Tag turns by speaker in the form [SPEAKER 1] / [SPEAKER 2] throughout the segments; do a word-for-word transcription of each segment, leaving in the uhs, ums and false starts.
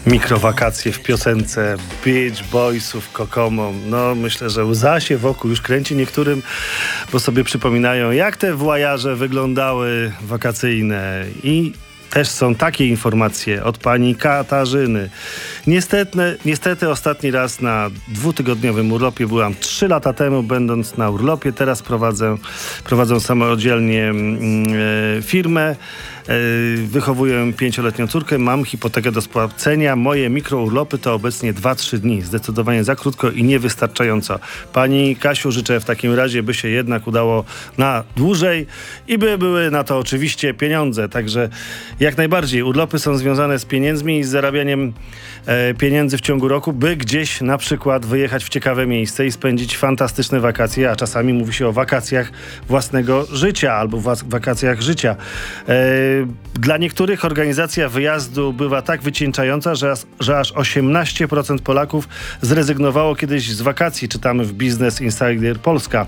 [SPEAKER 1] Mikrowakacje w piosence Beach Boysów, Kokomo. No myślę, że łza się wokół już kręci niektórym, bo sobie przypominają, jak te włajarze wyglądały wakacyjne. I też są takie informacje od pani Katarzyny. Niestety, niestety ostatni raz na dwutygodniowym urlopie byłam trzy lata temu, będąc na urlopie. Teraz prowadzę, prowadzę samodzielnie e, firmę. Wychowuję pięcioletnią córkę, mam hipotekę do spłacenia. Moje mikrourlopy to obecnie dwa trzy dni. Zdecydowanie za krótko i niewystarczająco. Pani Kasiu, życzę w takim razie, by się jednak udało na dłużej i by były na to oczywiście pieniądze. Także jak najbardziej urlopy są związane z pieniędzmi i z zarabianiem e, pieniędzy w ciągu roku, by gdzieś na przykład wyjechać w ciekawe miejsce i spędzić fantastyczne wakacje, a czasami mówi się o wakacjach własnego życia albo wak- wakacjach życia. E, Dla niektórych organizacja wyjazdu bywa tak wycieńczająca, że, że aż osiemnaście procent Polaków zrezygnowało kiedyś z wakacji. Czytamy w Business Insider Polska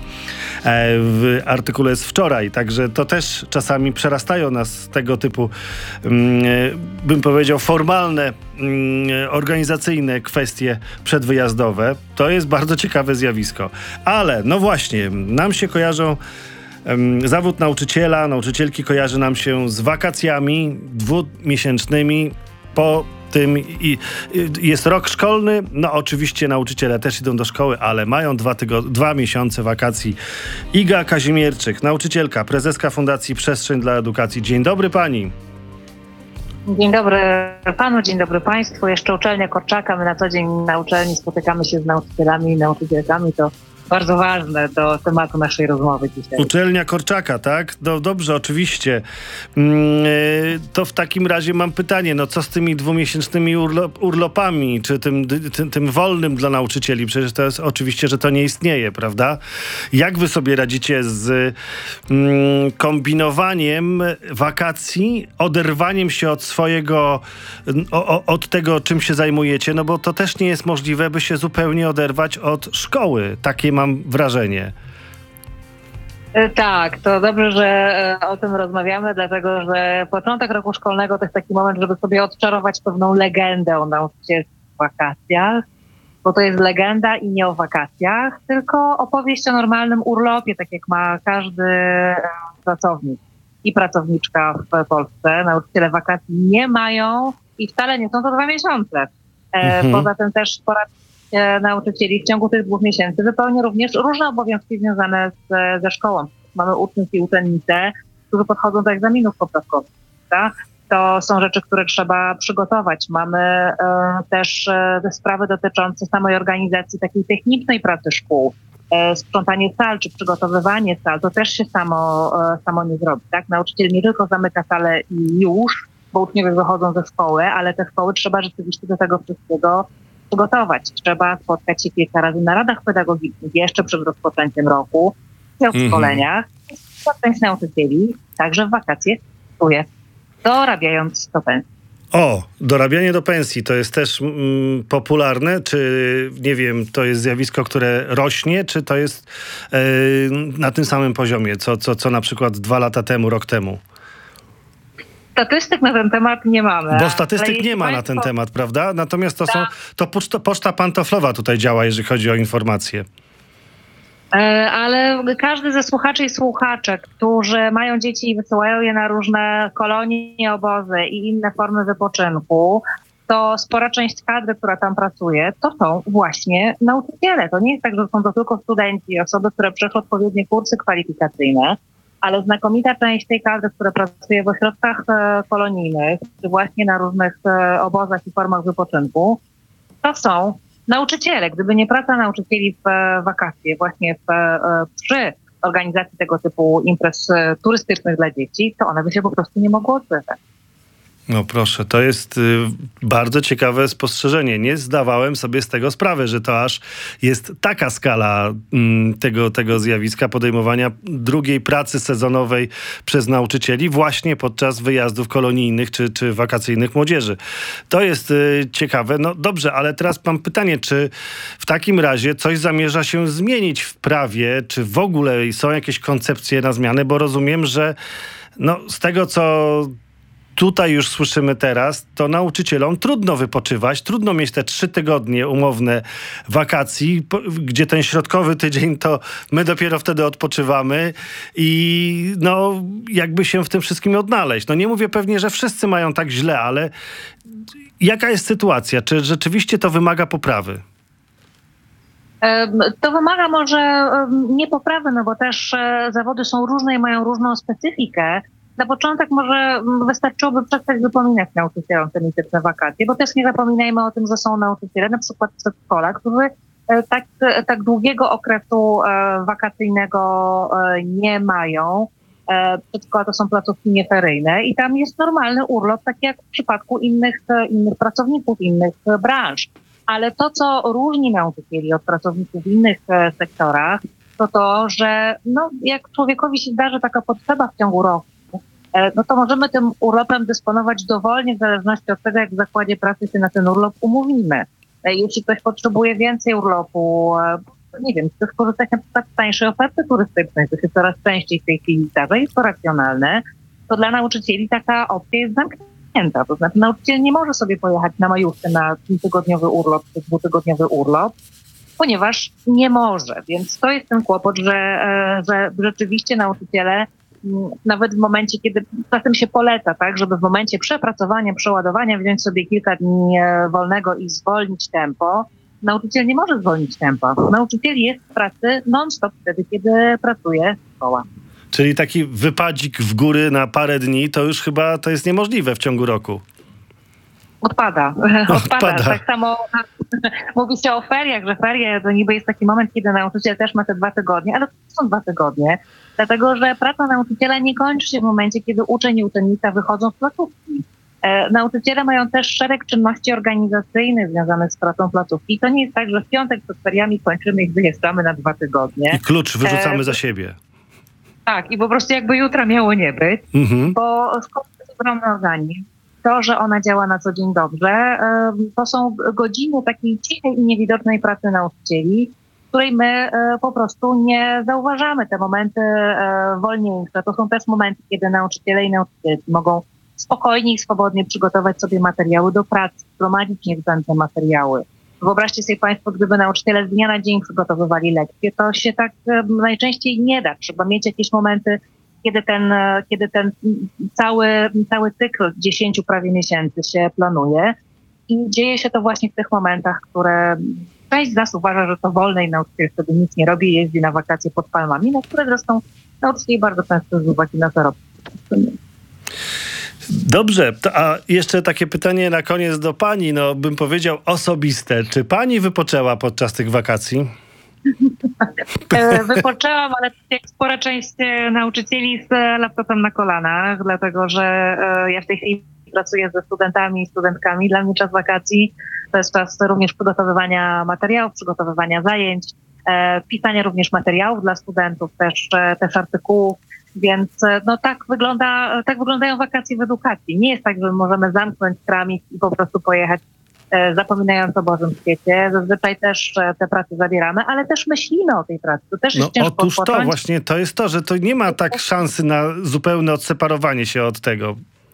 [SPEAKER 1] w artykule z wczoraj. Także to też czasami przerastają nas tego typu, bym powiedział, formalne, organizacyjne kwestie przedwyjazdowe. To jest bardzo ciekawe zjawisko. Ale no właśnie, nam się kojarzą zawód nauczyciela, nauczycielki kojarzy nam się z wakacjami dwumiesięcznymi. Po tym i, i jest rok szkolny. No oczywiście nauczyciele też idą do szkoły, ale mają dwa, tygo- dwa miesiące wakacji. Iga Kazimierczyk, nauczycielka, prezeska Fundacji Przestrzeń dla Edukacji. Dzień dobry pani.
[SPEAKER 2] Dzień dobry panu, dzień dobry państwu. Jeszcze uczelnia Korczaka. My na co dzień na uczelni spotykamy się z nauczycielami i nauczycielkami. To bardzo ważne do tematu naszej rozmowy dzisiaj.
[SPEAKER 1] Uczelnia Korczaka, tak? No dobrze, oczywiście. To w takim razie mam pytanie, no co z tymi dwumiesięcznymi urlop, urlopami, czy tym, tym, tym wolnym dla nauczycieli? Przecież to jest oczywiście, że to nie istnieje, prawda? Jak wy sobie radzicie z mm, kombinowaniem wakacji, oderwaniem się od swojego, o, od tego, czym się zajmujecie? No bo to też nie jest możliwe, by się zupełnie oderwać od szkoły. Takie mam wrażenie.
[SPEAKER 2] Tak, to dobrze, że o tym rozmawiamy, dlatego że początek roku szkolnego to jest taki moment, żeby sobie odczarować pewną legendę o nauczycielskich wakacjach, bo to jest legenda i nie o wakacjach, tylko opowieść o normalnym urlopie, tak jak ma każdy pracownik i pracowniczka w Polsce. Nauczyciele wakacji nie mają i wcale nie są to dwa miesiące. Mhm. Poza tym też pora nauczycieli w ciągu tych dwóch miesięcy wypełnia również różne obowiązki związane z, ze szkołą. Mamy uczniów i uczennice, którzy podchodzą do egzaminów poprawkowych. Tak? To są rzeczy, które trzeba przygotować. Mamy e, też e, sprawy dotyczące samej organizacji takiej technicznej pracy szkół. E, sprzątanie sal czy przygotowywanie sal, to też się samo, e, samo nie zrobi. Tak? Nauczyciel nie tylko zamyka salę i już, bo uczniowie wychodzą ze szkoły, ale te szkoły trzeba rzeczywiście do tego wszystkiego przygotować. Trzeba spotkać się kilka razy na radach pedagogicznych jeszcze przed rozpoczęciem roku, w mm-hmm. szkoleniach. Część nauczycieli także w wakacje pracuje, dorabiając do pensji.
[SPEAKER 1] O, dorabianie do pensji to jest też mm, popularne, czy nie wiem, to jest zjawisko, które rośnie, czy to jest yy, na tym samym poziomie, co, co, co na przykład dwa lata temu, rok temu?
[SPEAKER 2] Statystyk na ten temat nie mamy.
[SPEAKER 1] Bo statystyk nie ma państwo... na ten temat, prawda? Natomiast to, są, to poczta, poczta pantoflowa tutaj działa, jeżeli chodzi o informacje.
[SPEAKER 2] Ale każdy ze słuchaczy i słuchaczek, którzy mają dzieci i wysyłają je na różne kolonie, obozy i inne formy wypoczynku, to spora część kadry, która tam pracuje, to są właśnie nauczyciele. To nie jest tak, że są to tylko studenci, osoby, które przeszły odpowiednie kursy kwalifikacyjne, ale znakomita część tej kadry, która pracuje w ośrodkach e, kolonijnych, czy właśnie na różnych e, obozach i formach wypoczynku, to są nauczyciele. Gdyby nie praca nauczycieli w e, wakacje, właśnie w, e, przy organizacji tego typu imprez e, turystycznych dla dzieci, to one by się po prostu nie mogły odbywać.
[SPEAKER 1] No proszę, to jest y, bardzo ciekawe spostrzeżenie. Nie zdawałem sobie z tego sprawy, że to aż jest taka skala y, tego, tego zjawiska podejmowania drugiej pracy sezonowej przez nauczycieli właśnie podczas wyjazdów kolonijnych czy, czy wakacyjnych młodzieży. To jest y, ciekawe. No dobrze, ale teraz mam pytanie, czy w takim razie coś zamierza się zmienić w prawie, czy w ogóle są jakieś koncepcje na zmianę, bo rozumiem, że no, z tego, co tutaj już słyszymy teraz, to nauczycielom trudno wypoczywać, trudno mieć te trzy tygodnie umowne wakacji, po, gdzie ten środkowy tydzień to my dopiero wtedy odpoczywamy i no jakby się w tym wszystkim odnaleźć. No nie mówię pewnie, że wszyscy mają tak źle, ale jaka jest sytuacja? Czy rzeczywiście to wymaga poprawy?
[SPEAKER 2] To wymaga może nie poprawy, no bo też zawody są różne i mają różną specyfikę. Na początek może wystarczyłoby przestać wypominać nauczycielom te mityczne wakacje, bo też nie zapominajmy o tym, że są nauczyciele, na przykład przedszkola, którzy tak, tak długiego okresu wakacyjnego nie mają. Przedszkola to są placówki nieferyjne i tam jest normalny urlop, tak jak w przypadku innych, innych pracowników, innych branż. Ale to, co różni nauczycieli od pracowników w innych sektorach, to to, że no, jak człowiekowi się zdarzy taka potrzeba w ciągu roku, no to możemy tym urlopem dysponować dowolnie, w zależności od tego, jak w zakładzie pracy się na ten urlop umówimy. Jeśli ktoś potrzebuje więcej urlopu, nie wiem, chce skorzystać na przykład z tańszej oferty turystycznej, to się coraz częściej w tej chwili zdarza, jest to racjonalne, to dla nauczycieli taka opcja jest zamknięta. To znaczy nauczyciel nie może sobie pojechać na majówkę na tygodniowy urlop czy dwutygodniowy urlop, ponieważ nie może. Więc to jest ten kłopot, że, że rzeczywiście nauczyciele nawet w momencie, kiedy czasem się poleca, tak, żeby w momencie przepracowania, przeładowania wziąć sobie kilka dni wolnego i zwolnić tempo, nauczyciel nie może zwolnić tempa. Nauczyciel jest w pracy non-stop wtedy, kiedy pracuje szkoła.
[SPEAKER 1] Czyli taki wypadzik w góry na parę dni, to już chyba to jest niemożliwe w ciągu roku.
[SPEAKER 2] Odpada. Odpada. Odpada. Tak samo mówi się o feriach, że ferie to niby jest taki moment, kiedy nauczyciel też ma te dwa tygodnie, ale to są dwa tygodnie, dlatego że praca nauczyciela nie kończy się w momencie, kiedy uczeń i uczennica wychodzą z placówki. E, nauczyciele mają też szereg czynności organizacyjnych związanych z pracą placówki. I to nie jest tak, że w piątek przed feriami kończymy i wyjeżdżamy na dwa tygodnie.
[SPEAKER 1] I klucz wyrzucamy e, za siebie.
[SPEAKER 2] Tak, i po prostu jakby jutra miało nie być, mhm. bo szkoła to jest ogromny organizm. To, że ona działa na co dzień dobrze, to są godziny takiej cichej i niewidocznej pracy nauczycieli, której my po prostu nie zauważamy. Te momenty wolniejsze to są też momenty, kiedy nauczyciele i nauczycielki mogą spokojnie i swobodnie przygotować sobie materiały do pracy, gromadzić niezbędne materiały. Wyobraźcie sobie Państwo, gdyby nauczyciele z dnia na dzień przygotowywali lekcje, to się tak najczęściej nie da. Trzeba mieć jakieś momenty, kiedy ten, kiedy ten cały, cały cykl dziesięciu prawie miesięcy się planuje i dzieje się to właśnie w tych momentach, które część z nas uważa, że to wolne i nauczyciel wtedy nic nie robi, jeździ na wakacje pod palmami, na które zresztą nauczycieli bardzo często z uwagi na zarobki.
[SPEAKER 1] Dobrze, to, a jeszcze takie pytanie na koniec do pani, no bym powiedział osobiste. Czy pani wypoczęła podczas tych wakacji?
[SPEAKER 2] Wypoczęłam, ale jak spora część nauczycieli z laptopem na kolanach, dlatego że ja w tej chwili pracuję ze studentami i studentkami. Dla mnie czas wakacji to jest czas również przygotowywania materiałów, przygotowywania zajęć, pisania również materiałów dla studentów, też, też artykułów. Więc no tak wygląda, tak wyglądają wakacje w edukacji. Nie jest tak, że możemy zamknąć kramik i po prostu pojechać zapominając o Bożym świecie. Zazwyczaj też te prace zabieramy, ale też myślimy o tej pracy. To też jest no, ciężko
[SPEAKER 1] otóż
[SPEAKER 2] odpocząć.
[SPEAKER 1] To właśnie to jest to, że to nie ma tak szansy na zupełne odseparowanie się od tego.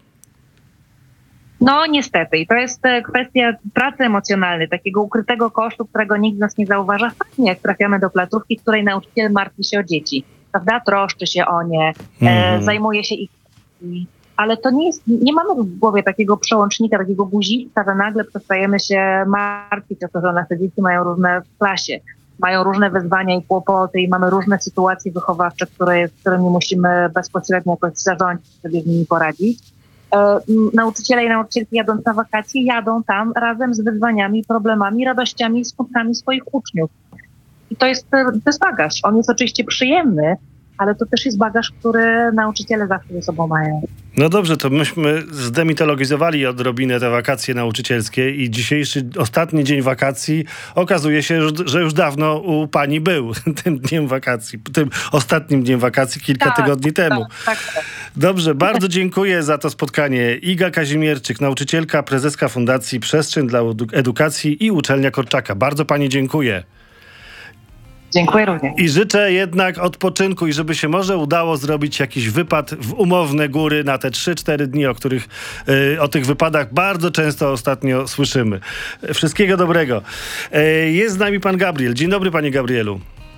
[SPEAKER 2] No niestety. I to jest kwestia pracy emocjonalnej, takiego ukrytego kosztu, którego nikt z nas nie zauważa. Fajnie, jak trafiamy do placówki, w której nauczyciel martwi się o dzieci. Prawda? Troszczy się o nie, mm. e, zajmuje się ich, ale to nie jest, nie mamy w głowie takiego przełącznika, takiego guziczka, że nagle przestajemy się martwić o to, że nasze dzieci mają różne w klasie, mają różne wyzwania i kłopoty i mamy różne sytuacje wychowawcze, które, z którymi musimy bezpośrednio jakoś zarządzić, sobie z nimi poradzić. E, nauczyciele i nauczycielki jadąc na wakacje, jadą tam razem z wyzwaniami, problemami, radościami i skutkami swoich uczniów. I to jest, to jest bagaż. On jest oczywiście przyjemny, ale to też jest bagaż, który nauczyciele zawsze ze sobą mają.
[SPEAKER 1] No dobrze, to myśmy zdemitologizowali odrobinę te wakacje nauczycielskie i dzisiejszy, ostatni dzień wakacji okazuje się, że już dawno u pani był tym dniem wakacji, tym ostatnim dniem wakacji kilka tak, tygodni temu.
[SPEAKER 2] Tak, tak, tak.
[SPEAKER 1] Dobrze, bardzo dziękuję za to spotkanie. Iga Kazimierczyk, nauczycielka, prezeska Fundacji Przestrzeń dla Edukacji i Uczelnia Korczaka. Bardzo pani dziękuję.
[SPEAKER 2] Dziękuję również.
[SPEAKER 1] I życzę jednak odpoczynku i żeby się może udało zrobić jakiś wypad w umowne góry na te trzy cztery dni, o których y, o tych wypadach bardzo często ostatnio słyszymy. Wszystkiego dobrego. Y, jest z nami pan Gabriel. Dzień dobry, panie Gabrielu.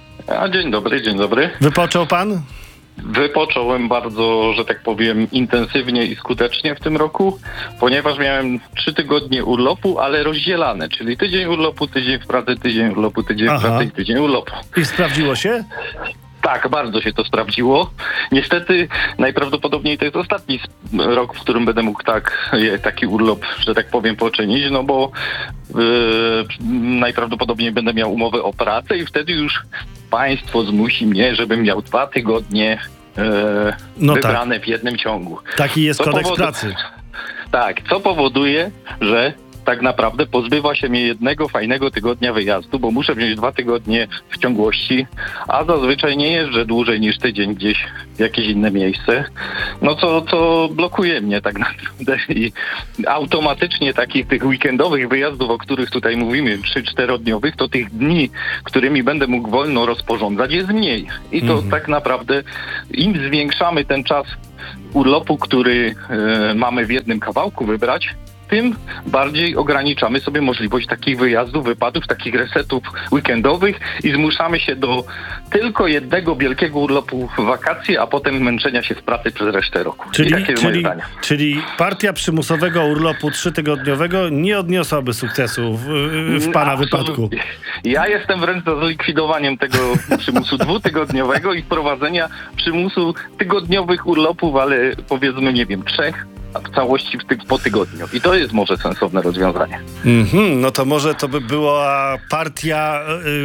[SPEAKER 3] A dzień dobry, dzień dobry.
[SPEAKER 1] Wypoczął pan?
[SPEAKER 3] Wypocząłem bardzo, że tak powiem, intensywnie i skutecznie w tym roku, ponieważ miałem trzy tygodnie urlopu, ale rozdzielane, czyli tydzień urlopu, tydzień w pracy, tydzień urlopu, tydzień
[SPEAKER 1] Aha.
[SPEAKER 3] w pracy i tydzień urlopu.
[SPEAKER 1] I sprawdziło się?
[SPEAKER 3] Tak, bardzo się to sprawdziło. Niestety najprawdopodobniej to jest ostatni rok, w którym będę mógł tak, taki urlop, że tak powiem, poczynić, no bo yy, najprawdopodobniej będę miał umowę o pracę i wtedy już państwo zmusi mnie, żebym miał dwa tygodnie yy,
[SPEAKER 1] No
[SPEAKER 3] wybrane
[SPEAKER 1] tak.
[SPEAKER 3] w jednym ciągu.
[SPEAKER 1] Taki jest
[SPEAKER 3] Co
[SPEAKER 1] kodeks
[SPEAKER 3] powodu-
[SPEAKER 1] pracy.
[SPEAKER 3] Tak, co powoduje, że tak naprawdę pozbywa się mnie jednego fajnego tygodnia wyjazdu, bo muszę wziąć dwa tygodnie w ciągłości, a zazwyczaj nie jeżdżę dłużej niż tydzień gdzieś w jakieś inne miejsce. No co, co blokuje mnie tak naprawdę i automatycznie takich tych weekendowych wyjazdów, o których tutaj mówimy, trzy czterodniowych, to tych dni, którymi będę mógł wolno rozporządzać, jest mniej. I to
[SPEAKER 1] Mhm.
[SPEAKER 3] tak naprawdę im zwiększamy ten czas urlopu, który e, mamy w jednym kawałku wybrać, tym bardziej ograniczamy sobie możliwość takich wyjazdów, wypadów, takich resetów weekendowych i zmuszamy się do tylko jednego wielkiego urlopu w wakacje, a potem męczenia się w pracy przez resztę roku.
[SPEAKER 1] Czyli,
[SPEAKER 3] I takie jest moje
[SPEAKER 1] czyli,
[SPEAKER 3] zdanie.
[SPEAKER 1] czyli partia przymusowego urlopu trzytygodniowego nie odniosłaby sukcesu w, w pana
[SPEAKER 3] Absolutnie.
[SPEAKER 1] wypadku.
[SPEAKER 3] Ja jestem wręcz za zlikwidowaniem tego przymusu dwutygodniowego i wprowadzenia przymusu tygodniowych urlopów, ale powiedzmy, nie wiem, trzech, a w całości w ty- po tygodniu. I to jest może sensowne rozwiązanie.
[SPEAKER 1] Mhm, no to może to by była partia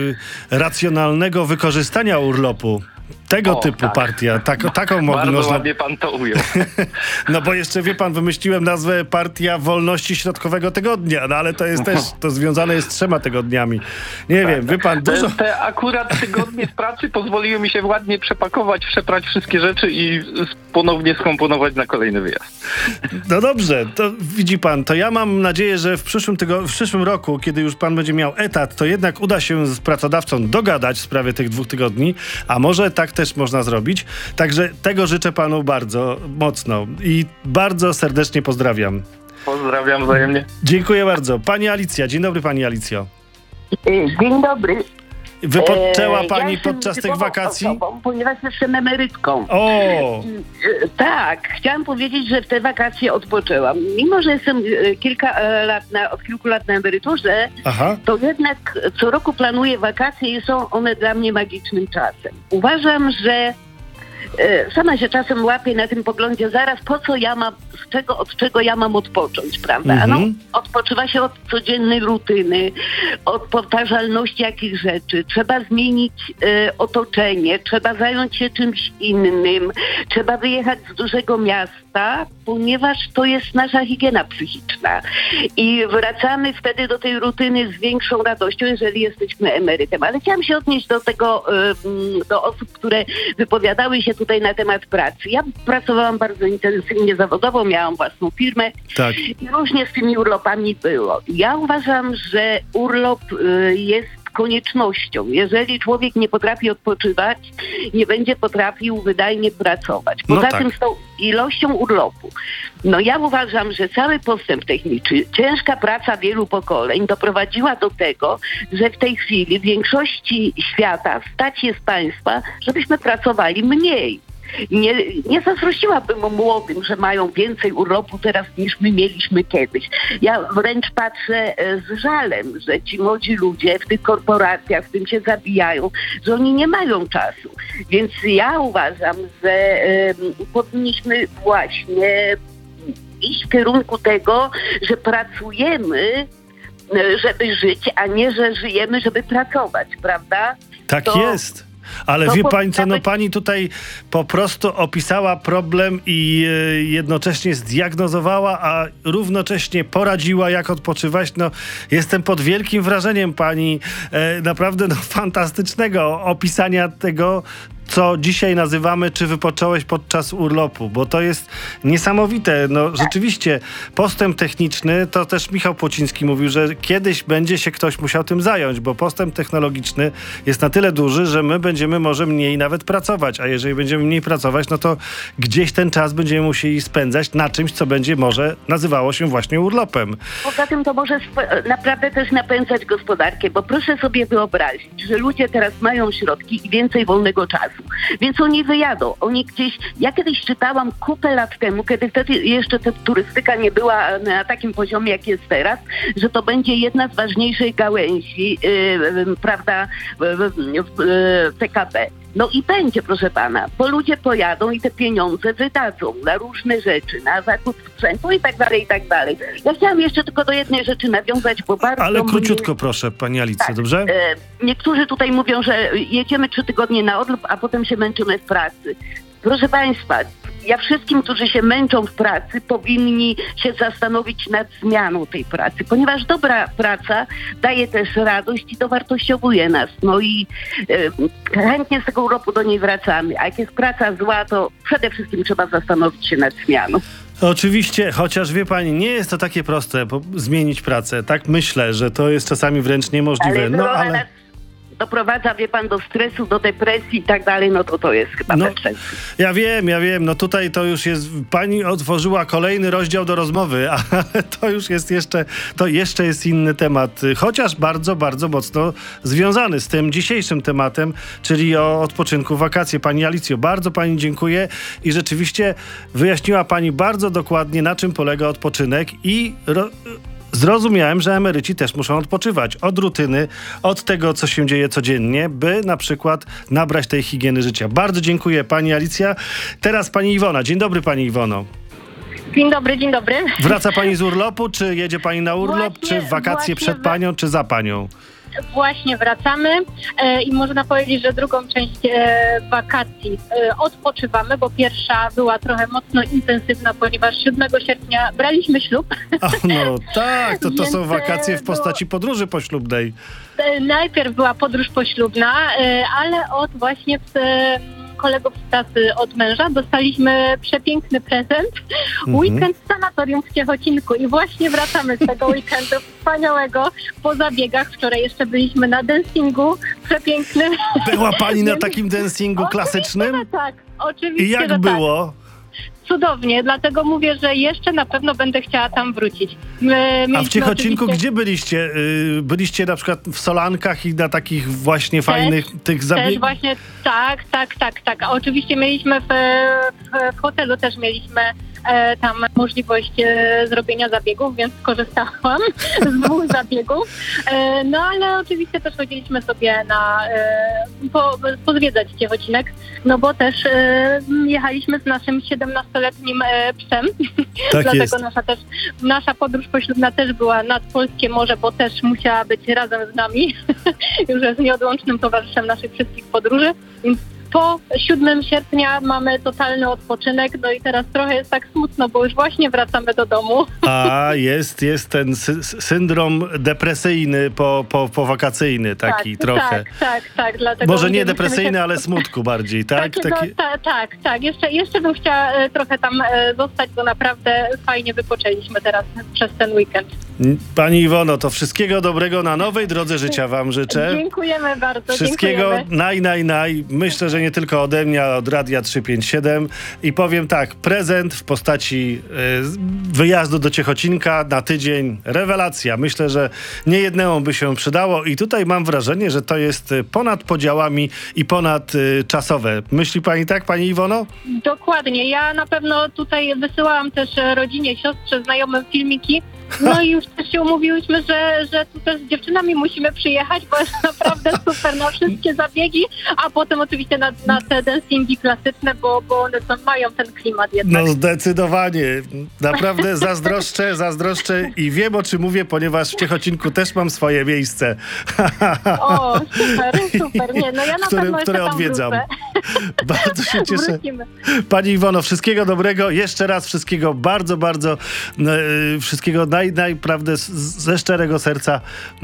[SPEAKER 1] y, racjonalnego wykorzystania urlopu. Tego
[SPEAKER 3] O,
[SPEAKER 1] typu
[SPEAKER 3] tak.
[SPEAKER 1] partia. Tak, taką mogę
[SPEAKER 3] Bardzo
[SPEAKER 1] można...
[SPEAKER 3] ładnie pan to ujął.
[SPEAKER 1] No bo jeszcze, wie pan, wymyśliłem nazwę Partia Wolności Środkowego Tygodnia, no ale to jest też, to związane jest z trzema tygodniami. Nie wiem, wie pan,
[SPEAKER 3] Te,
[SPEAKER 1] dużo...
[SPEAKER 3] te akurat tygodnie w pracy pozwoliły mi się ładnie przepakować, przeprać wszystkie rzeczy i s- ponownie skomponować na kolejny wyjazd.
[SPEAKER 1] No dobrze, to widzi pan, to ja mam nadzieję, że w przyszłym, tygo- w przyszłym roku, kiedy już pan będzie miał etat, to jednak uda się z pracodawcą dogadać w sprawie tych dwóch tygodni, a może tak też można zrobić. Także tego życzę panu bardzo mocno i bardzo serdecznie pozdrawiam.
[SPEAKER 3] Pozdrawiam wzajemnie.
[SPEAKER 1] Dziękuję bardzo. Pani Alicja, dzień dobry pani Alicjo.
[SPEAKER 4] Dzień dobry.
[SPEAKER 1] Wypoczęła
[SPEAKER 4] E,
[SPEAKER 1] pani
[SPEAKER 4] ja jestem
[SPEAKER 1] podczas tych
[SPEAKER 4] typową
[SPEAKER 1] wakacji?
[SPEAKER 4] Osobą, ponieważ jestem emerytką.
[SPEAKER 1] O!
[SPEAKER 4] E, Tak, chciałam powiedzieć, że w te wakacje odpoczęłam. Mimo, że jestem e, kilka e, lat na, od kilku lat na emeryturze,
[SPEAKER 1] Aha.
[SPEAKER 4] to jednak co roku planuję wakacje i są one dla mnie magicznym czasem. Uważam, że e, sama się czasem łapię na tym poglądzie, zaraz po co ja mam, z czego, od czego ja mam odpocząć, prawda? A no,
[SPEAKER 1] Mhm.
[SPEAKER 4] odpoczywa się od codziennej rutyny, od powtarzalności jakichś rzeczy. Trzeba zmienić e, otoczenie, trzeba zająć się czymś innym, trzeba wyjechać z dużego miasta, ponieważ to jest nasza higiena psychiczna. I wracamy wtedy do tej rutyny z większą radością, jeżeli jesteśmy emerytem. Ale chciałam się odnieść do tego, e, do osób, które wypowiadały się tutaj na temat pracy. Ja pracowałam bardzo intensywnie zawodowo, miałam własną firmę
[SPEAKER 1] Tak.
[SPEAKER 4] i różnie z tymi urlopami było. Ja uważam, że urlop y, jest koniecznością. Jeżeli człowiek nie potrafi odpoczywać, nie będzie potrafił wydajnie pracować. Poza
[SPEAKER 1] No tak.
[SPEAKER 4] tym z tą ilością urlopu. No ja uważam, że cały postęp techniczny, ciężka praca wielu pokoleń doprowadziła do tego, że w tej chwili w większości świata stać jest państwa, żebyśmy pracowali mniej. Nie, nie zazdrościłabym młodym, że mają więcej urlopu teraz niż my mieliśmy kiedyś. Ja wręcz patrzę e, z żalem, że ci młodzi ludzie w tych korporacjach, w tym się zabijają, że oni nie mają czasu. Więc ja uważam, że e, powinniśmy właśnie iść w kierunku tego, że pracujemy, e, żeby żyć, a nie, że żyjemy, żeby pracować, prawda?
[SPEAKER 1] Tak
[SPEAKER 4] To-
[SPEAKER 1] jest. Ale
[SPEAKER 4] to
[SPEAKER 1] wie pani
[SPEAKER 4] powinna
[SPEAKER 1] co, no
[SPEAKER 4] być-
[SPEAKER 1] pani tutaj po prostu opisała problem i e, jednocześnie zdiagnozowała, a równocześnie poradziła, jak odpoczywać. No, jestem pod wielkim wrażeniem pani e, naprawdę no, fantastycznego opisania tego, co dzisiaj nazywamy, czy wypocząłeś podczas urlopu, bo to jest niesamowite. No rzeczywiście postęp techniczny, to też Michał Płociński mówił, że kiedyś będzie się ktoś musiał tym zająć, bo postęp technologiczny jest na tyle duży, że my będziemy może mniej nawet pracować, a jeżeli będziemy mniej pracować, no to gdzieś ten czas będziemy musieli spędzać na czymś, co będzie może nazywało się właśnie urlopem.
[SPEAKER 4] Poza tym to może sp- naprawdę też napędzać gospodarkę, bo proszę sobie wyobrazić, że ludzie teraz mają środki i więcej wolnego czasu, więc oni wyjadą, oni gdzieś, ja kiedyś czytałam kupę lat temu, kiedy wtedy jeszcze ta turystyka nie była na takim poziomie, jak jest teraz, że to będzie jedna z ważniejszych gałęzi, yy, yy, prawda, yy, yy, P K B. No i będzie, proszę pana, bo ludzie pojadą i te pieniądze wydadzą na różne rzeczy, na zakup sprzętu i tak dalej, i tak dalej. Ja chciałam jeszcze tylko do jednej rzeczy nawiązać, bo bardzo...
[SPEAKER 1] Ale króciutko
[SPEAKER 4] mnie...
[SPEAKER 1] proszę, pani Alicjo,
[SPEAKER 4] tak,
[SPEAKER 1] dobrze?
[SPEAKER 4] E, niektórzy tutaj mówią, że jedziemy trzy tygodnie na urlop, a potem się męczymy w pracy. Proszę państwa, ja wszystkim, którzy się męczą w pracy, powinni się zastanowić nad zmianą tej pracy, ponieważ dobra praca daje też radość i dowartościowuje nas. No i e, chętnie z tego urlopu do niej wracamy. A jak jest praca zła, to przede wszystkim trzeba zastanowić się nad zmianą.
[SPEAKER 1] Oczywiście, chociaż wie pani, nie jest to takie proste, bo zmienić pracę. Tak myślę, że to jest czasami wręcz niemożliwe.
[SPEAKER 4] Ale
[SPEAKER 1] no
[SPEAKER 4] ale...
[SPEAKER 1] ale...
[SPEAKER 4] doprowadza, wie pan, do stresu, do depresji i tak dalej, no to to jest chyba
[SPEAKER 1] No,
[SPEAKER 4] bez sensu.
[SPEAKER 1] ja wiem, ja wiem, no tutaj to już jest, pani otworzyła kolejny rozdział do rozmowy, ale to już jest jeszcze, to jeszcze jest inny temat, chociaż bardzo, bardzo mocno związany z tym dzisiejszym tematem, czyli o odpoczynku, wakacje. Pani Alicjo, bardzo pani dziękuję i rzeczywiście wyjaśniła pani bardzo dokładnie, na czym polega odpoczynek i ro- zrozumiałem, że emeryci też muszą odpoczywać od rutyny, od tego, co się dzieje codziennie, by na przykład nabrać tej higieny życia. Bardzo dziękuję, pani Alicja. Teraz pani Iwona. Dzień dobry, pani Iwono.
[SPEAKER 5] Dzień dobry, dzień dobry.
[SPEAKER 1] Wraca pani z urlopu, czy jedzie pani na urlop,
[SPEAKER 5] Właśnie-
[SPEAKER 1] czy w wakacje
[SPEAKER 5] właśnie
[SPEAKER 1] przed
[SPEAKER 5] we-
[SPEAKER 1] panią, czy za panią?
[SPEAKER 5] Właśnie wracamy e, i można powiedzieć, że drugą część e, wakacji e, odpoczywamy, bo pierwsza była trochę mocno intensywna, ponieważ siódmego sierpnia braliśmy ślub.
[SPEAKER 1] A, no tak, to, to
[SPEAKER 5] Więc,
[SPEAKER 1] są wakacje w
[SPEAKER 5] e,
[SPEAKER 1] postaci podróży poślubnej.
[SPEAKER 5] E, Najpierw była podróż poślubna, e, ale od właśnie e, kolegów z pracy od męża dostaliśmy przepiękny prezent.
[SPEAKER 1] Mhm.
[SPEAKER 5] Weekend w sanatorium w Ciechocinku i właśnie wracamy z tego weekendu wspaniałego po zabiegach. Wczoraj jeszcze byliśmy na dancingu przepięknym.
[SPEAKER 1] Była pani na takim dancingu klasycznym?
[SPEAKER 5] Oczywiście, że tak, oczywiście,
[SPEAKER 1] I jak
[SPEAKER 5] że
[SPEAKER 1] było?
[SPEAKER 5] tak. Cudownie, dlatego mówię, że jeszcze na pewno będę chciała tam wrócić. My
[SPEAKER 1] A w
[SPEAKER 5] mieliśmy
[SPEAKER 1] Ciechocinku
[SPEAKER 5] oczywiście-
[SPEAKER 1] gdzie byliście? Yy, byliście na przykład w Solankach i na takich właśnie fajnych tych
[SPEAKER 5] Też
[SPEAKER 1] zabiegów?
[SPEAKER 5] właśnie, tak, tak, tak, tak. A oczywiście mieliśmy w, w, w hotelu też mieliśmy e, tam możliwość e, zrobienia zabiegów, więc skorzystałam z dwóch zabiegów. E, no ale oczywiście też chodziliśmy sobie na e, po, pozwiedzać Ciechocinek, no bo też e, jechaliśmy z naszym siedemnastoletnim e, psem.
[SPEAKER 1] Tak
[SPEAKER 5] Dlatego
[SPEAKER 1] jest.
[SPEAKER 5] nasza też nasza podróż poślubna też była nad Polskie Morze, bo też musiała być razem z nami. Już jest nieodłącznym towarzyszem naszych wszystkich podróży. Więc po siódmego sierpnia mamy totalny odpoczynek, no i teraz trochę jest tak smutno, bo już właśnie wracamy do domu.
[SPEAKER 1] A jest, jest ten sy- syndrom depresyjny po, po, powakacyjny taki
[SPEAKER 5] tak,
[SPEAKER 1] trochę.
[SPEAKER 5] Tak, tak, tak. Dlatego
[SPEAKER 1] Może nie
[SPEAKER 5] musimy
[SPEAKER 1] depresyjny,
[SPEAKER 5] się-
[SPEAKER 1] ale smutku bardziej, tak?
[SPEAKER 5] Takiego,
[SPEAKER 1] Taki...
[SPEAKER 5] ta, tak, tak. Jeszcze, jeszcze bym chciała e, trochę tam e, zostać, bo naprawdę fajnie wypoczęliśmy teraz przez ten weekend.
[SPEAKER 1] Pani Iwono, to wszystkiego dobrego na nowej drodze życia wam życzę.
[SPEAKER 5] Dziękujemy bardzo.
[SPEAKER 1] Wszystkiego
[SPEAKER 5] dziękujemy.
[SPEAKER 1] naj, naj, naj. Myślę, że nie tylko ode mnie, ale od Radia trzysta pięćdziesiąt siedem. I powiem tak, prezent w postaci y, wyjazdu do Ciechocinka na tydzień. Rewelacja. Myślę, że niejednemu by się przydało i tutaj mam wrażenie, że to jest y, ponad podziałami i ponad y, czasowe. Myśli pani tak, pani Iwono?
[SPEAKER 5] Dokładnie. Ja na pewno tutaj wysyłałam też e, rodzinie, siostrze, znajomym filmiki. No i już też się umówiłyśmy, że, że tu też z dziewczynami musimy przyjechać, bo jest naprawdę super na wszystkie zabiegi, a potem oczywiście na, na te dancingi klasyczne, bo, bo one są, mają ten klimat jednak.
[SPEAKER 1] No zdecydowanie. Naprawdę zazdroszczę, zazdroszczę i wiem, o czym mówię, ponieważ w Ciechocinku też mam swoje miejsce.
[SPEAKER 5] O, super, super. Nie, no ja na
[SPEAKER 1] które,
[SPEAKER 5] pewno jeszcze
[SPEAKER 1] które
[SPEAKER 5] tam
[SPEAKER 1] odwiedzam.
[SPEAKER 5] wrócę.
[SPEAKER 1] Bardzo się cieszę.
[SPEAKER 5] Wrócimy.
[SPEAKER 1] Pani Iwono, wszystkiego dobrego. Jeszcze raz wszystkiego bardzo, bardzo e, wszystkiego naj, naprawdę z, ze szczerego serca e,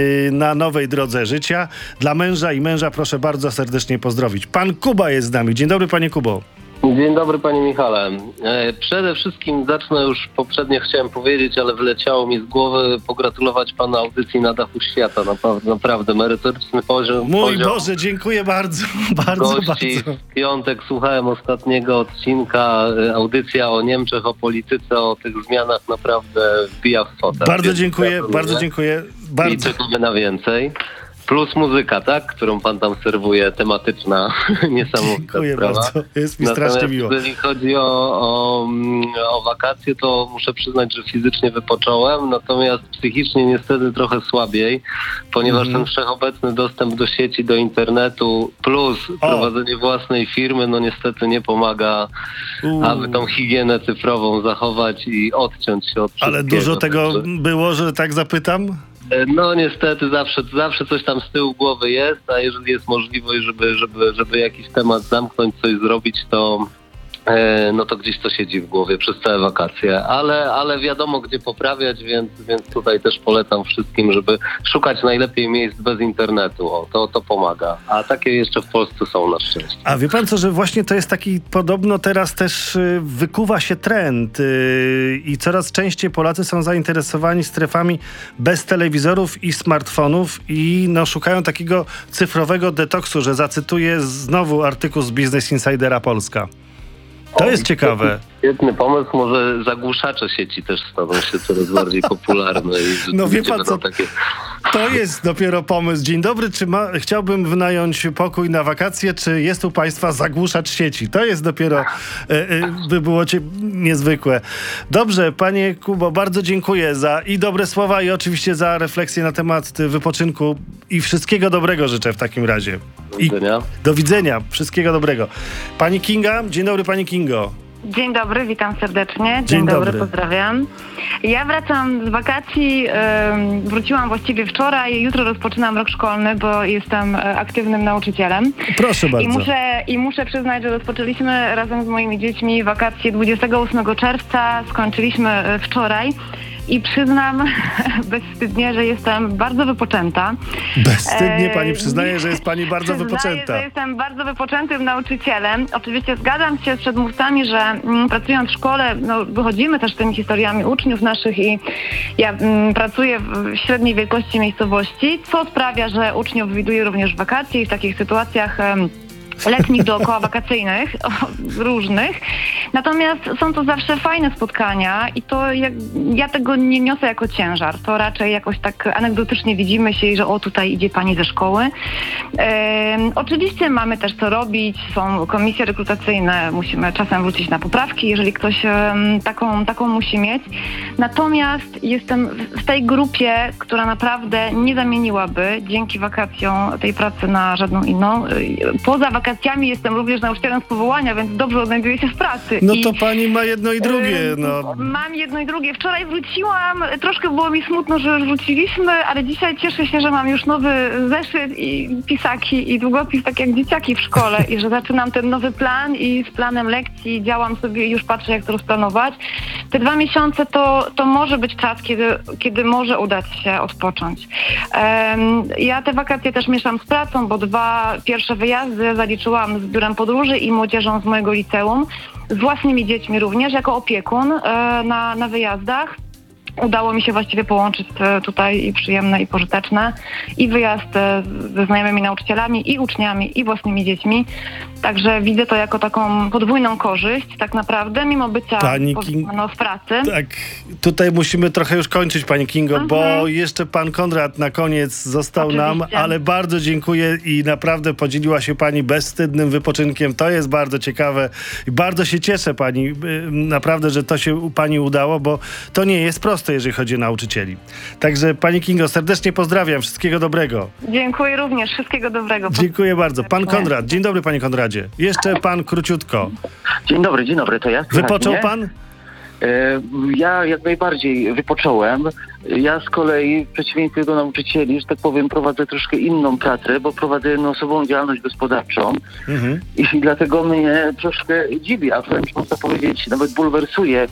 [SPEAKER 1] na nowej drodze życia. Dla męża i męża proszę bardzo serdecznie pozdrowić. Pan Kuba jest z nami. Dzień dobry, panie Kubo.
[SPEAKER 6] Dzień dobry, panie Michale. E, Przede wszystkim zacznę już poprzednio chciałem powiedzieć, ale wyleciało mi z głowy pogratulować pana audycji Na dachu świata. Naprawdę, naprawdę merytoryczny poziom.
[SPEAKER 1] Mój
[SPEAKER 6] poziom
[SPEAKER 1] Boże, dziękuję bardzo, bardzo,
[SPEAKER 6] gości.
[SPEAKER 1] bardzo.
[SPEAKER 6] W piątek słuchałem ostatniego odcinka, e, audycja o Niemczech, o polityce, o tych zmianach naprawdę wbija w fotel.
[SPEAKER 1] Bardzo
[SPEAKER 6] Więc
[SPEAKER 1] dziękuję,
[SPEAKER 6] gratuluję.
[SPEAKER 1] bardzo dziękuję.
[SPEAKER 6] I
[SPEAKER 1] Bardzo.
[SPEAKER 6] czekamy na więcej. Plus muzyka, tak? Którą pan tam serwuje, tematyczna, niesamowita
[SPEAKER 1] Dziękuję
[SPEAKER 6] sprawa.
[SPEAKER 1] bardzo. Jest mi strasznie
[SPEAKER 6] Natomiast
[SPEAKER 1] miło.
[SPEAKER 6] jeżeli chodzi o, o, o wakacje, to muszę przyznać, że fizycznie wypocząłem, natomiast psychicznie niestety trochę słabiej, ponieważ
[SPEAKER 1] Mhm.
[SPEAKER 6] ten wszechobecny dostęp do sieci, do internetu plus
[SPEAKER 1] O.
[SPEAKER 6] prowadzenie własnej firmy, no niestety nie pomaga,
[SPEAKER 1] Uuu.
[SPEAKER 6] aby tą higienę cyfrową zachować i odciąć się od
[SPEAKER 1] Ale
[SPEAKER 6] wszystkiego.
[SPEAKER 1] dużo tego
[SPEAKER 6] Także-
[SPEAKER 1] było, że tak zapytam?
[SPEAKER 6] No niestety zawsze, zawsze coś tam z tyłu głowy jest, a jeżeli jest możliwość, żeby, żeby, żeby jakiś temat zamknąć, coś zrobić, to e, no to gdzieś to siedzi w głowie przez całe wakacje, ale, ale wiadomo gdzie poprawiać, więc, więc tutaj też polecam wszystkim, żeby szukać najlepiej miejsc bez internetu, o, to, to pomaga, a takie jeszcze w Polsce są na szczęście.
[SPEAKER 1] A wie pan co, że właśnie to jest taki, podobno teraz też y, wykuwa się trend y, i coraz częściej Polacy są zainteresowani strefami bez telewizorów i smartfonów i no, szukają takiego cyfrowego detoksu, że zacytuję znowu artykuł z Business Insidera Polska. To
[SPEAKER 6] O,
[SPEAKER 1] jest ciekawe.
[SPEAKER 6] Świetny pomysł, może zagłuszacze sieci też staną się coraz bardziej popularne. I
[SPEAKER 1] No wie
[SPEAKER 6] rzeczywiście
[SPEAKER 1] pan co,
[SPEAKER 6] będą takie...
[SPEAKER 1] to jest dopiero pomysł. Dzień dobry, czy ma, chciałbym wynająć pokój na wakacje, czy jest u państwa zagłuszacz sieci? To jest dopiero, e, e, by było cie, niezwykłe. Dobrze, panie Kubo, bardzo dziękuję za i dobre słowa i oczywiście za refleksję na temat wypoczynku i wszystkiego dobrego życzę w takim razie.
[SPEAKER 6] Do
[SPEAKER 1] I
[SPEAKER 6] widzenia.
[SPEAKER 1] do widzenia, wszystkiego dobrego. Pani Kinga, dzień dobry pani Kingo.
[SPEAKER 7] Dzień dobry, witam serdecznie. Dzień,
[SPEAKER 1] Dzień
[SPEAKER 7] dobry,
[SPEAKER 1] dobry.
[SPEAKER 7] pozdrawiam. Ja wracam z wakacji, ym, wróciłam właściwie wczoraj, jutro rozpoczynam rok szkolny, bo jestem e, aktywnym nauczycielem.
[SPEAKER 1] Proszę bardzo.
[SPEAKER 7] I muszę, I muszę przyznać, że rozpoczęliśmy razem z moimi dziećmi wakacje dwudziestego ósmego czerwca, skończyliśmy e, wczoraj. I przyznam bezwstydnie, że jestem bardzo wypoczęta.
[SPEAKER 1] Bezwstydnie pani
[SPEAKER 7] Eee,
[SPEAKER 1] przyznaje, że jest pani bardzo
[SPEAKER 7] Przyznaję,
[SPEAKER 1] wypoczęta.
[SPEAKER 7] że jestem bardzo wypoczętym nauczycielem. Oczywiście zgadzam się z przedmówcami, że mm, pracując w szkole, no, wychodzimy też z tymi historiami uczniów naszych i ja mm, pracuję w średniej wielkości miejscowości, co sprawia, że uczniów widuję również w wakacje i w takich sytuacjach em, letnich dookoła wakacyjnych, różnych. Natomiast są to zawsze fajne spotkania i to jak, ja tego nie niosę jako ciężar. To raczej jakoś tak anegdotycznie widzimy się, że o tutaj idzie pani ze szkoły. E, oczywiście mamy też co robić, są komisje rekrutacyjne, musimy czasem wrócić na poprawki, jeżeli ktoś e, taką, taką musi mieć. Natomiast jestem w tej grupie, która naprawdę nie zamieniłaby dzięki wakacjom tej pracy na żadną inną. Poza wakacjami wakacjami jestem również nauczycielem z powołania, więc dobrze odnajduję się w pracy.
[SPEAKER 1] No
[SPEAKER 7] I,
[SPEAKER 1] to pani ma jedno i drugie, no.
[SPEAKER 7] Mam jedno i drugie. Wczoraj wróciłam, troszkę było mi smutno, że już wróciliśmy, ale dzisiaj cieszę się, że mam już nowy zeszyt i pisaki i długopis, tak jak dzieciaki w szkole i że zaczynam ten nowy plan i z planem lekcji działam sobie i już patrzę, jak to rozplanować. Te dwa miesiące to, to może być czas, kiedy, kiedy może udać się odpocząć. Um, ja te wakacje też mieszam z pracą, bo dwa pierwsze wyjazdy zaliczyłam z biurem podróży i młodzieżą z mojego liceum, z własnymi dziećmi również, jako opiekun e, na, na wyjazdach. Udało mi się właściwie połączyć tutaj i przyjemne, i pożyteczne, i wyjazd ze znajomymi nauczycielami, i uczniami, i własnymi dziećmi. Także widzę to jako taką podwójną korzyść, tak naprawdę, mimo bycia
[SPEAKER 1] Pani
[SPEAKER 7] po,
[SPEAKER 1] King...
[SPEAKER 7] no, w pracy.
[SPEAKER 1] Tak, tutaj musimy trochę już kończyć, pani Kingo,
[SPEAKER 7] Mhm.
[SPEAKER 1] bo jeszcze pan Konrad na koniec został
[SPEAKER 7] Oczywiście.
[SPEAKER 1] nam, ale bardzo dziękuję i naprawdę podzieliła się pani bezwstydnym wypoczynkiem. To jest bardzo ciekawe i bardzo się cieszę pani, y, naprawdę, że to się u pani udało, bo to nie jest proste, jeżeli chodzi o nauczycieli. Także pani Kingo, serdecznie pozdrawiam, wszystkiego dobrego.
[SPEAKER 7] Dziękuję również, wszystkiego dobrego.
[SPEAKER 1] Dziękuję bardzo. Pan Konrad, dzień dobry panie Konradzie. Jeszcze pan króciutko.
[SPEAKER 8] Dzień dobry, dzień dobry, to ja. Słychać
[SPEAKER 1] Wypoczął
[SPEAKER 8] mnie?
[SPEAKER 1] pan?
[SPEAKER 8] E, Ja jak najbardziej wypocząłem. Ja z kolei, w przeciwieństwie do nauczycieli, że tak powiem, prowadzę troszkę inną pracę, bo prowadzę jednoosobową działalność gospodarczą
[SPEAKER 1] Mhm.
[SPEAKER 8] i dlatego mnie troszkę dziwi, a wręcz można powiedzieć, nawet bulwersuje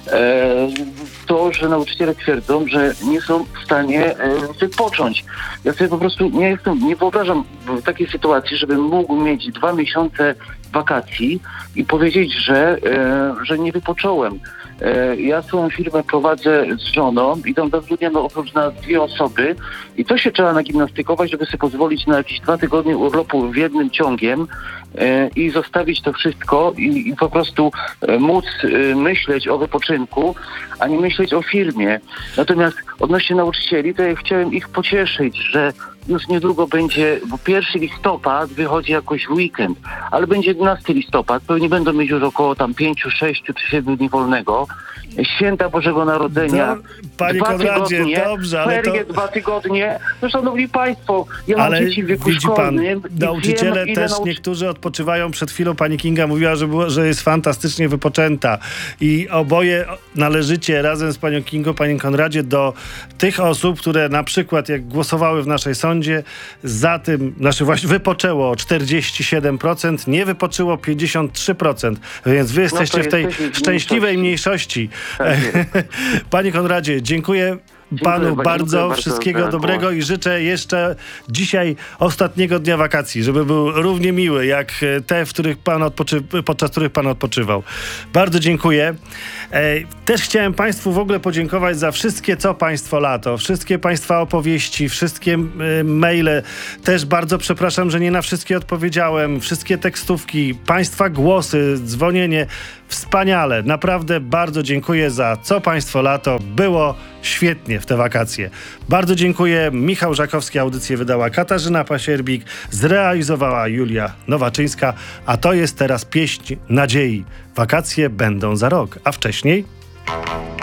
[SPEAKER 8] e, to, że nauczyciele twierdzą, że nie są w stanie e, wypocząć. Ja sobie po prostu nie jestem, nie wyobrażam w takiej sytuacji, żebym mógł mieć dwa miesiące wakacji i powiedzieć, że, e, że nie wypocząłem. E, Ja swoją firmę prowadzę z żoną i tam zatrudniamy oprócz nas dwie osoby i to się trzeba nagimnastykować, żeby sobie pozwolić na jakieś dwa tygodnie urlopu w jednym ciągiem e, i zostawić to wszystko i, i po prostu e, móc e, myśleć o wypoczynku, a nie myśleć o firmie. Natomiast odnośnie nauczycieli, to ja chciałem ich pocieszyć, że już niedługo będzie, bo pierwszy listopad wychodzi jakoś w weekend, ale będzie jedenasty listopad, pewnie będą mieć już około tam pięciu, sześciu czy siedmiu dni wolnego. Święta Bożego Narodzenia.
[SPEAKER 1] No, panie
[SPEAKER 8] dwa
[SPEAKER 1] Konradzie,
[SPEAKER 8] tygodnie,
[SPEAKER 1] dobrze, ale to...
[SPEAKER 8] ferie dwa tygodnie. No szanowni państwo, ja mam
[SPEAKER 1] Ale
[SPEAKER 8] dzieci w wieku
[SPEAKER 1] widzi pan,
[SPEAKER 8] szkolnym i
[SPEAKER 1] nauczyciele
[SPEAKER 8] wiem, ile
[SPEAKER 1] też
[SPEAKER 8] nauczy...
[SPEAKER 1] niektórzy odpoczywają. Przed chwilą pani Kinga mówiła, że, było, że jest fantastycznie wypoczęta i oboje należycie razem z panią Kingą, panie Konradzie, do tych osób, które na przykład jak głosowały w naszej sądzie, za tym, znaczy właśnie wypoczęło czterdzieści siedem procent, nie wypoczęło pięćdziesiąt trzy procent, więc wy jesteście w tej
[SPEAKER 8] jesteśmy w
[SPEAKER 1] szczęśliwej mniejszości.
[SPEAKER 8] Tak
[SPEAKER 1] Panie Konradzie, dziękuję panu
[SPEAKER 8] bardzo,
[SPEAKER 1] bardzo,
[SPEAKER 8] dziękuję
[SPEAKER 1] wszystkiego
[SPEAKER 8] bardzo za
[SPEAKER 1] dobrego
[SPEAKER 8] głos.
[SPEAKER 1] i życzę jeszcze dzisiaj ostatniego dnia wakacji, żeby był równie miły jak te, w których pan odpoczy... podczas których pan odpoczywał. Bardzo dziękuję. E, też chciałem państwu w ogóle podziękować za wszystkie co państwo lato, wszystkie państwa opowieści, wszystkie e, maile. Też bardzo przepraszam, że nie na wszystkie odpowiedziałem. Wszystkie tekstówki, państwa głosy, dzwonienie. Wspaniale. Naprawdę bardzo dziękuję za co państwo lato. Było świetnie w te wakacje. Bardzo dziękuję. Michał Żakowski, audycję wydała Katarzyna Pasierbik, zrealizowała Julia Nowaczyńska, a to jest teraz pieśń nadziei. Wakacje będą za rok, a wcześniej...